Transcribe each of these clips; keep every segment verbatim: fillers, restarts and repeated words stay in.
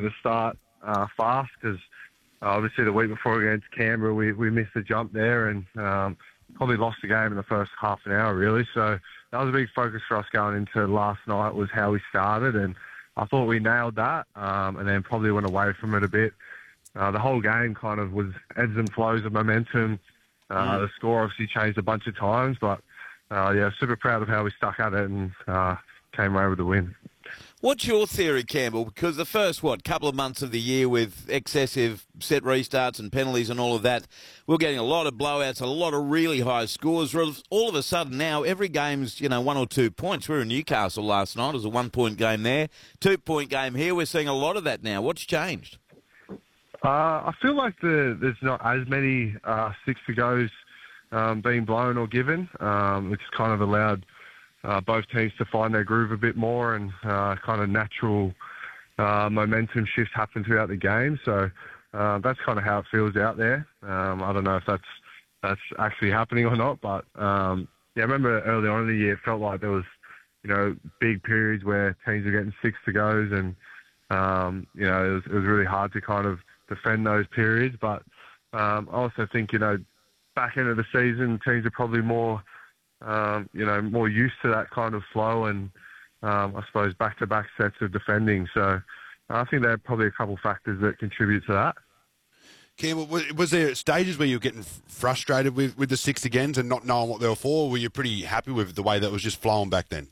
to start uh, fast because uh, obviously the week before against Canberra we, we missed the jump there and um, probably lost the game in the first half an hour really. So that was a big focus for us going into last night was how we started, and I thought we nailed that um, and then probably went away from it a bit. Uh, the whole game kind of was ebbs and flows of momentum. Uh, mm. The score obviously changed a bunch of times, but uh, yeah, super proud of how we stuck at it and uh, came away with the win. What's your theory, Campbell? Because the first, what, couple of months of the year with excessive set restarts and penalties and all of that, we're getting a lot of blowouts, a lot of really high scores. All of a sudden now, every game's, you know, one or two points. We were in Newcastle last night. It was a one-point game there. Two-point game here. We're seeing a lot of that now. What's changed? Uh, I feel like the, there's not as many uh, six-to-goes um, being blown or given, um, which kind of allowed Uh, both teams to find their groove a bit more and uh, kind of natural uh, momentum shifts happen throughout the game. So uh, that's kind of how it feels out there. Um, I don't know if that's that's actually happening or not, but um, yeah, I remember early on in the year it felt like there was, you know, big periods where teams were getting six to goes, and um, you know it was, it was really hard to kind of defend those periods. But um, I also think you know back end of the season teams are probably more. Um, you know, more used to that kind of flow and, um, I suppose, back-to-back sets of defending. So I think there are probably a couple of factors that contribute to that. Campbell, was there stages where you were getting frustrated with, with the six agains and not knowing what they were for, or were you pretty happy with the way that was just flowing back then?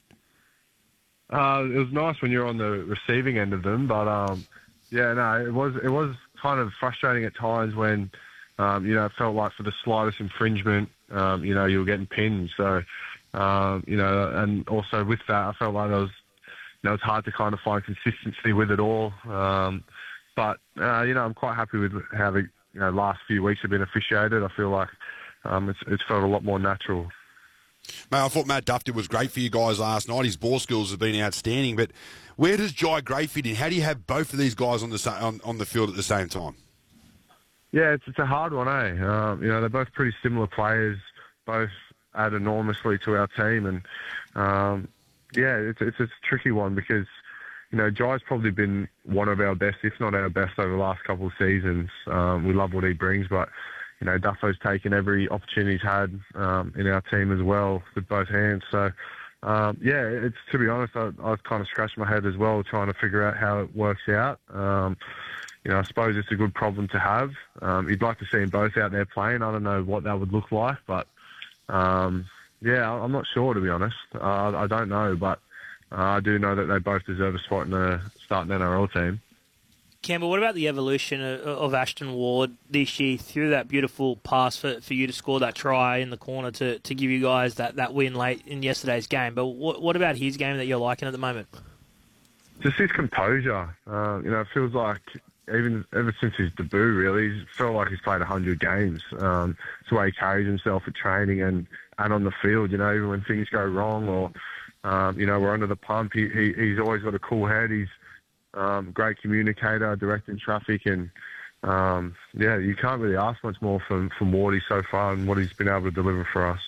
Uh, it was nice when you're on the receiving end of them, but, um, yeah, no, it was it was kind of frustrating at times when, um, you know, it felt like for the slightest infringement, Um, you know, you were getting pinned. So, um, you know, and also with that, I felt like it was, you know, it's hard to kind of find consistency with it all. Um, but, uh, you know, I'm quite happy with how the you know, last few weeks have been officiated. I feel like um, it's, it's felt a lot more natural. Mate, I thought Matt Duff was great for you guys last night. His ball skills have been outstanding. But where does Jai Gray fit in? How do you have both of these guys on the sa- on, on the field at the same time? Yeah, it's, it's a hard one, eh? Um, you know, they're both pretty similar players, both add enormously to our team. And, um, yeah, it's, it's a tricky one because, you know, Jai's probably been one of our best, if not our best, over the last couple of seasons. Um, we love what he brings, but, you know, Duffo's taken every opportunity he's had um, in our team as well with both hands. So, um, yeah, it's to be honest, I, I've kind of scratched my head as well trying to figure out how it works out. Um, You know, I suppose it's a good problem to have. Um, you'd like to see them both out there playing. I don't know what that would look like, but um, yeah, I'm not sure to be honest. Uh, I don't know, but uh, I do know that they both deserve a spot in the starting N R L team. Campbell, what about the evolution of, of Ashton Ward this year through that beautiful pass for, for you to score that try in the corner to, to give you guys that, that win late in yesterday's game? But what, what about his game that you're liking at the moment? Just his composure. Uh, you know, it feels like even ever since his debut, really, he's felt like he's played one hundred games. Um, it's the way he carries himself at training and, and on the field, you know, even when things go wrong or, um, you know, we're under the pump, he, he, he's always got a cool head. He's um, a great communicator, directing traffic, and, um, yeah, you can't really ask much more from, from Wardy so far and what he's been able to deliver for us.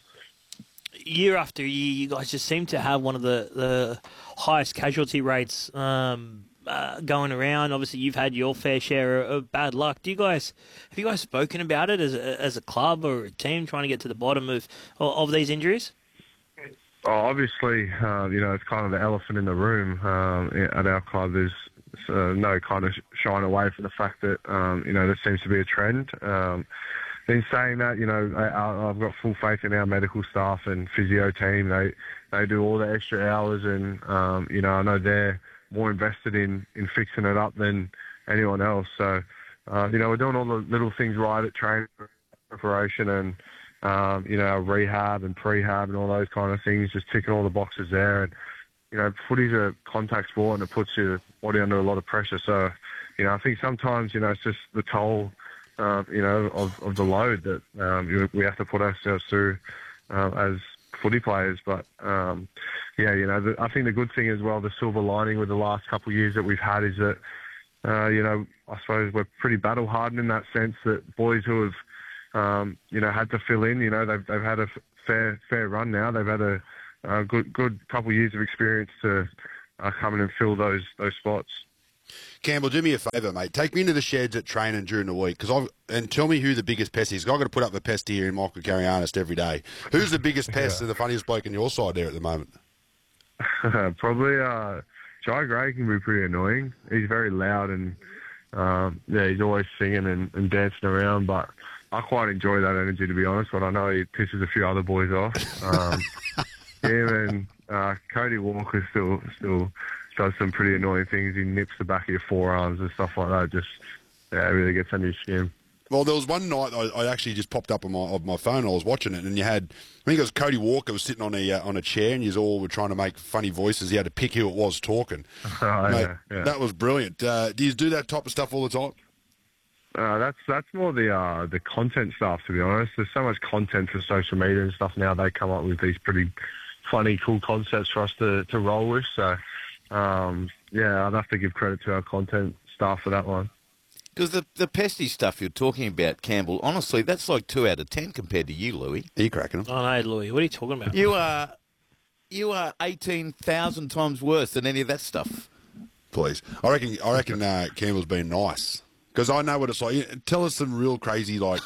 Year after year, you guys just seem to have one of the, the highest casualty rates um Uh, going around. Obviously, you've had your fair share of bad luck. Do you guys have you guys spoken about it as a, as a club or a team trying to get to the bottom of of these injuries? Oh, obviously, uh, you know, it's kind of the elephant in the room um, at our club. There's uh, no kind of shying away from the fact that um, you know there seems to be a trend. Um, in saying that, you know, I, I've got full faith in our medical staff and physio team. They they do all the extra hours, and um, you know, I know they're more invested in, in fixing it up than anyone else. So, uh, you know, we're doing all the little things right at training preparation and, um, you know, our rehab and prehab and all those kind of things, just ticking all the boxes there. And, you know, footy's a contact sport and it puts your body under a lot of pressure. So, you know, I think sometimes, you know, it's just the toll, uh, you know, of, of the load that um, we have to put ourselves through uh, as footy players. But, um, yeah, you know, the, I think the good thing as well, the silver lining with the last couple of years that we've had is that, uh, you know, I suppose we're pretty battle hardened in that sense that boys who have, um, you know, had to fill in, you know, they've they've had a fair fair run now. They've had a, a good good couple of years of experience to uh, come in and fill those those spots. Campbell, do me a favour, mate. Take me into the sheds at training during the week, 'cause I've, and tell me who the biggest pest is. 'Cause I've got to put up the pest here in Michael Carrianis every day. Who's the biggest pest Yeah. and the funniest bloke on your side there at the moment? Probably uh, Jai Gray can be pretty annoying. He's very loud and um, yeah, he's always singing and, and dancing around. But I quite enjoy that energy, to be honest. But I know he pisses a few other boys off. Um, him and uh, Cody Walker still still does some pretty annoying things. He nips the back of your forearms and stuff like that. Just yeah, it really gets under your skin. Well, there was one night I, I actually just popped up on my on my phone. I was watching it, and you had, I think it was Cody Walker was sitting on a uh, on a chair, and you all were trying to make funny voices. He had to pick who it was talking. Oh, Mate, yeah, yeah. That was brilliant. Uh, do you do that type of stuff all the time? Uh, that's that's more the uh, the content stuff, to be honest. There's so much content for social media and stuff now. They come up with these pretty funny, cool concepts for us to, to roll with. So, um, yeah, I'd have to give credit to our content staff for that one. Because the, the pesty stuff you're talking about, Campbell, honestly, that's like two out of ten compared to you, Louis. Are you cracking them? Oh, no, Louis, what are you talking about? You are you are eighteen thousand times worse than any of that stuff. Please, I reckon. I reckon uh, Campbell's been nice. Because I know what it's like. Tell us some real crazy, like...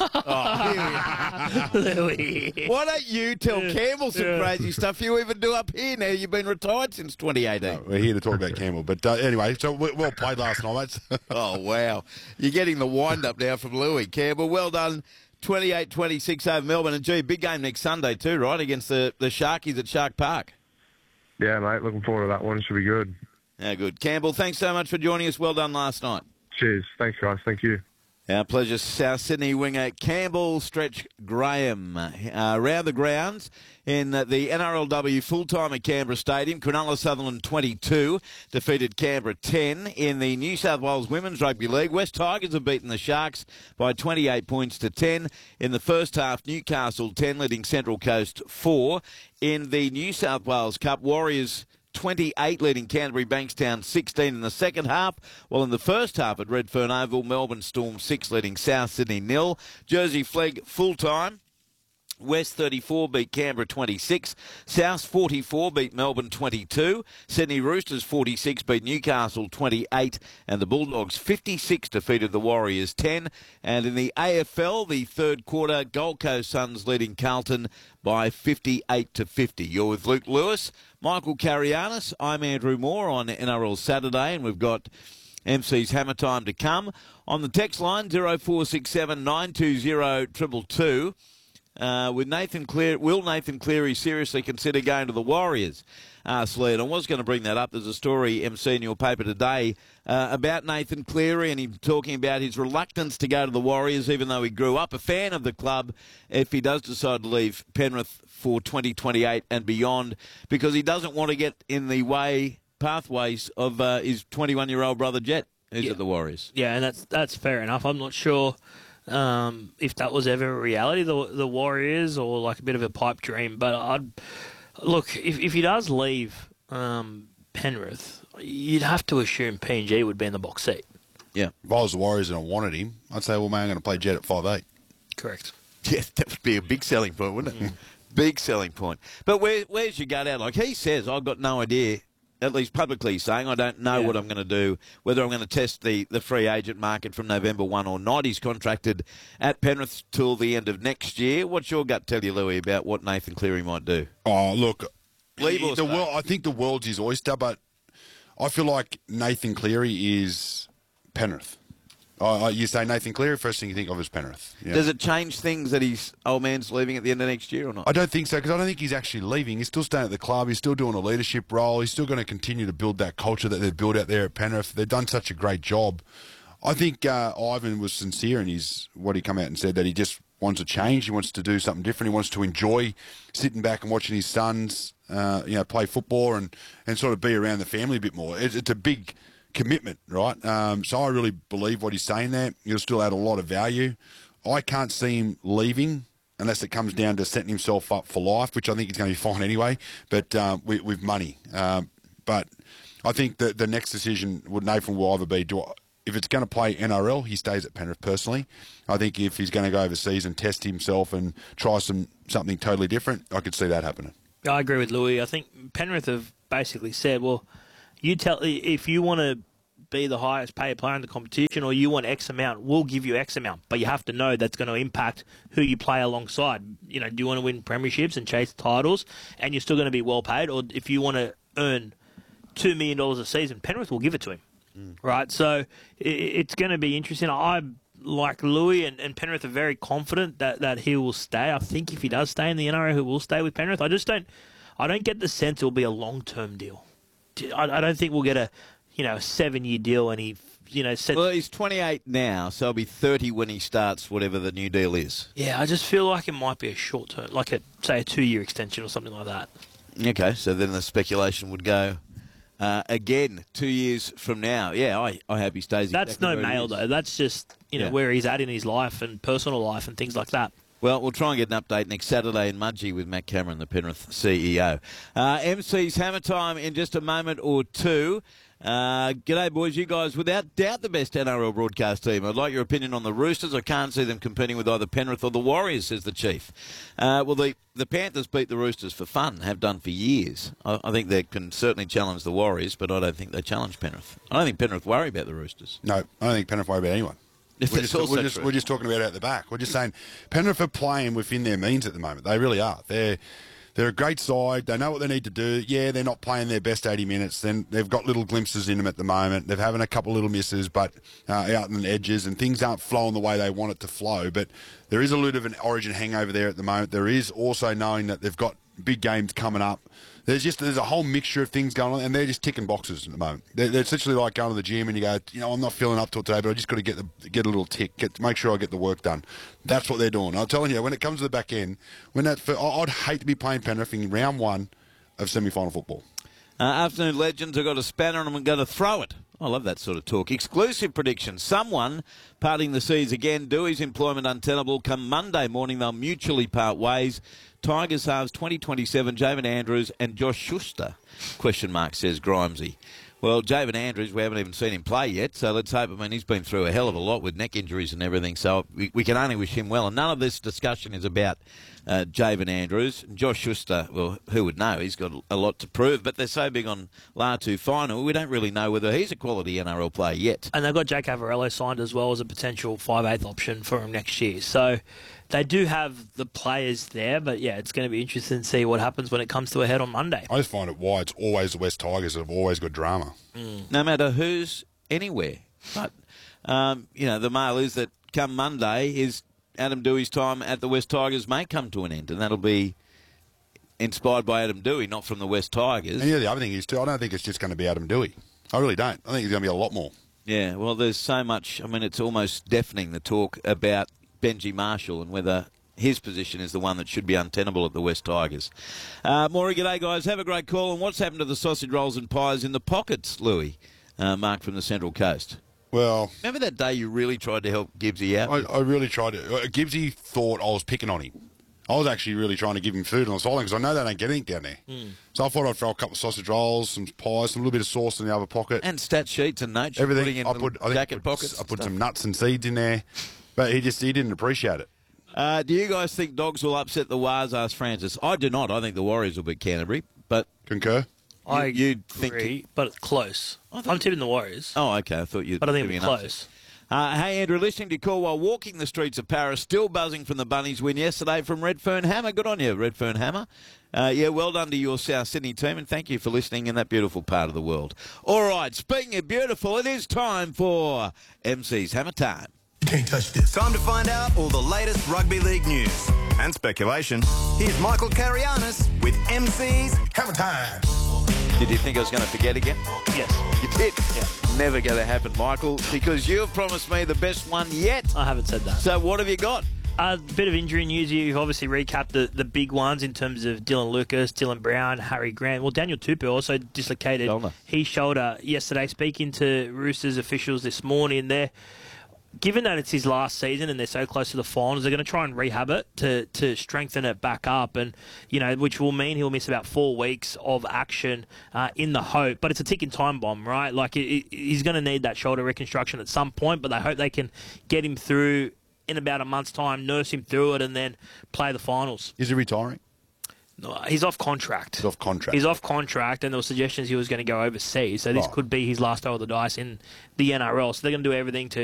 Louis. Why don't you tell Campbell some Yeah. crazy stuff you even do up here now? You've been retired since twenty eighteen. We're here to talk about Campbell. But uh, anyway, so we, well played last night, mates. Oh, wow. You're getting the wind-up now from Louis. Campbell, well done. twenty-eight twenty-six over Melbourne. And, gee, big game next Sunday too, right, against the, the Sharkies at Shark Park. Yeah, mate, looking forward to that one. Should be good. Yeah, good. Campbell, thanks so much for joining us. Well done last night. Cheers. Thanks, guys. Thank you. Our pleasure, South Sydney winger Campbell Stretch Graham. Uh, around the grounds in uh, the N R L W full-time at Canberra Stadium, Cronulla Sutherland twenty-two defeated Canberra ten. In the New South Wales Women's Rugby League, West Tigers have beaten the Sharks by twenty-eight points to ten. In the first half, Newcastle ten, leading Central Coast four. In the New South Wales Cup, Warriors twenty-eight, leading Canterbury Bankstown sixteen in the second half, while in the first half at Redfern Oval, Melbourne Storm six, leading South Sydney nil. Jersey Flegg full-time. West thirty-four beat Canberra twenty-six. South forty-four beat Melbourne twenty-two. Sydney Roosters forty-six beat Newcastle twenty-eight. And the Bulldogs fifty-six defeated the Warriors ten. And in the A F L, the third quarter, Gold Coast Suns leading Carlton by fifty-eight to fifty. You're with Luke Lewis, Michael Carrianis. I'm Andrew Moore on N R L Saturday, and we've got M C's Hammer Time to come. On the text line, zero four six seven nine two zero two two two. Uh, with Nathan Cleary, will Nathan Cleary seriously consider going to the Warriors? Asked Lee, and I was going to bring that up. There's a story, M C, in your paper today uh, about Nathan Cleary and him talking about his reluctance to go to the Warriors, even though he grew up a fan of the club, if he does decide to leave Penrith for twenty twenty-eight and beyond, because he doesn't want to get in the way, pathways of uh, his twenty-one-year-old brother Jet, who's Yeah. at the Warriors. Yeah, and that's that's fair enough. I'm not sure um, if that was ever a reality, the the Warriors, or like a bit of a pipe dream. But I'd look, if if he does leave um, Penrith, you'd have to assume P N G would be in the box seat. Yeah. If I was the Warriors and I wanted him, I'd say, well, man, I'm going to play Jet at five eight. Correct. Yeah, that would be a big selling point, wouldn't it? Big selling point. But where, where's your gut out? Like he says, I've got no idea, at least publicly he's saying, I don't know Yeah. what I'm going to do, whether I'm going to test the, the free agent market from November first or not. He's contracted at Penrith till the end of next year. What's your gut tell you, Louis, about what Nathan Cleary might do? Oh, look, Leave or the stay? world, I think the world's his oyster, but I feel like Nathan Cleary is Penrith. Oh, oh, you say Nathan Cleary, first thing you think of is Penrith. Yeah. Does it change things that his old man's leaving at the end of next year or not? I don't think so, because I don't think he's actually leaving. He's still staying at the club. He's still doing a leadership role. He's still going to continue to build that culture that they've built out there at Penrith. They've done such a great job. I think uh, Ivan was sincere in his what he come out and said, that he just wants to change. He wants to do something different. He wants to enjoy sitting back and watching his sons, uh, you know, play football and, and sort of be around the family a bit more. It's, it's a big commitment, right? Um, so I really believe what he's saying there. He'll still add a lot of value. I can't see him leaving unless it comes down to setting himself up for life, which I think he's going to be fine anyway, but um, with, with money. Um, but I think that the next decision would Nathan will either be, do I, if it's going to play N R L, he stays at Penrith personally. I think if he's going to go overseas and test himself and try some something totally different, I could see that happening. I agree with Louis. I think Penrith have basically said, well, you tell if you want to be the highest paid player in the competition or you want X amount, we'll give you X amount. But you have to know that's going to impact who you play alongside. You know, do you want to win premierships and chase titles and you're still going to be well paid? Or if you want to earn two million dollars a season, Penrith will give it to him. Mm. Right? So it, it's going to be interesting. I, like Louis and, and Penrith, are very confident that, that he will stay. I think if he does stay in the N R L, he will stay with Penrith. I just don't, I don't get the sense it will be a long-term deal. I, I don't think we'll get a, you know, a seven-year deal and he, you know, set... Well, he's twenty-eight now, so he'll be thirty when he starts whatever the new deal is. Yeah, I just feel like it might be a short-term, like a, say, a two-year extension or something like that. Okay, so then the speculation would go uh, again two years from now. Yeah, I, I hope he stays. That's exactly no mail, though. That's just, you know, yeah. where he's at in his life and personal life and things like that. Well, we'll try and get an update next Saturday in Mudgee with Matt Cameron, the Penrith C E O. Uh, M C's Hammer Time in just a moment or two. Uh, g'day, boys. You guys, without doubt, the best N R L broadcast team. I'd like your opinion on the Roosters. I can't see them competing with either Penrith or the Warriors, says the Chief. Uh, well, the, the Panthers beat the Roosters for fun, have done for years. I, I think they can certainly challenge the Warriors, but I don't think they challenge Penrith. I don't think Penrith worry about the Roosters. No, I don't think Penrith worry about anyone. If we're, just, we're, just, we're just talking about out the back. We're just saying Penrith are playing within their means at the moment. They really are. They're they're a great side. They know what they need to do. Yeah, they're not playing their best eighty minutes. Then they've got little glimpses in them at the moment. They're having a couple little misses, but uh, out on the edges, and things aren't flowing the way they want it to flow. But there is a little bit of an Origin hangover there at the moment. There is also knowing that they've got big games coming up. There's just there's a whole mixture of things going on, and they're just ticking boxes at the moment. They're, they're essentially like going to the gym, and you go, you know, I'm not feeling up to it today, but I just got to get the get a little tick, get make sure I get the work done. That's what they're doing. I'm telling you, when it comes to the back end, when that I'd hate to be playing Penrith in round one of semi-final football. Uh, afternoon legends, I've got a spanner and I'm going to throw it. I love that sort of talk. Exclusive prediction. Someone parting the seas again. Dewey's employment untenable. Come Monday morning, they'll mutually part ways. Tigers halves twenty twenty-seven, Javen Andrews and Josh Schuster, question mark, says Grimesy. Well, Javen Andrews, we haven't even seen him play yet, so let's hope. I mean, he's been through a hell of a lot with neck injuries and everything, so we, we can only wish him well. And none of this discussion is about uh, Javen Andrews. Josh Schuster, well, who would know? He's got a lot to prove, but they're so big on Latu final, we don't really know whether he's a quality N R L player yet. And they've got Jake Avarello signed as well as a potential five eighth option for him next year. So they do have the players there, but yeah, it's going to be interesting to see what happens when it comes to a head on Monday. I just find it why it's always the West Tigers that have always got drama. Mm. No matter who's anywhere. But, um, you know, the mail is that come Monday, is Adam Dewey's time at the West Tigers may come to an end, and that'll be inspired by Adam Dewey, not from the West Tigers. And yeah, the other thing is, too, I don't think it's just going to be Adam Dewey. I really don't. I think there's going to be a lot more. Yeah, well, there's so much. I mean, it's almost deafening, the talk about Benji Marshall and whether his position is the one that should be untenable at the West Tigers. Uh, Maury, g'day, guys. Have a great call. And what's happened to the sausage rolls and pies in the pockets, Louis? Uh, Mark from the Central Coast. Well, remember that day you really tried to help Gibbsy out? I, I really tried to. Uh, Gibbsy thought I was picking on him. I was actually really trying to give him food on the sideline because I know they don't get anything down there. Mm. So I thought I'd throw a couple of sausage rolls, some pies, some little bit of sauce in the other pocket. And stat sheets and notes. Everything. In I put, I jacket put, pockets. I put some nuts and seeds in there. But he just he didn't appreciate it. Uh, do you guys think Dogs will upset the Wars? Asked Francis. I do not. I think the Warriors will beat Canterbury. But concur. I you, you'd think agree, but it's close. I'm tipping the Warriors. Oh, okay. I thought you'd. But I think it'll be close. Uh, hey, Andrew, listening to your call while walking the streets of Paris, still buzzing from the Bunnies win yesterday from Redfern Hammer. Good on you, Redfern Hammer. Uh, yeah, well done to your South Sydney team, and thank you for listening in that beautiful part of the world. All right, speaking of beautiful, it is time for M C's Hammer Time. You can't touch this. Time to find out all the latest rugby league news and speculation. Here's Michael Carianis with M C's Hammer Time. Did you think I was going to forget again? Yes. You did? Yeah. Never going to happen, Michael, because you've promised me the best one yet. I haven't said that. So what have you got? A uh, bit of injury news. You've obviously recapped the, the big ones in terms of Dylan Lucas, Dylan Brown, Harry Grant. Well, Daniel Tupou also dislocated shoulder. his shoulder yesterday. Speaking to Roosters officials this morning, they're given that it's his last season and they're so close to the finals, they're going to try and rehab it to, to strengthen it back up, and you know, which will mean he'll miss about four weeks of action uh, in the hope. But it's a ticking time bomb, right? Like it, it, he's going to need that shoulder reconstruction at some point, but they hope they can get him through in about a month's time, nurse him through it, and then play the finals. Is he retiring? No, he's off contract. He's off contract. He's off contract, and there were suggestions he was going to go overseas. So this Right. could be his last throw of the dice in the N R L. So they're going to do everything to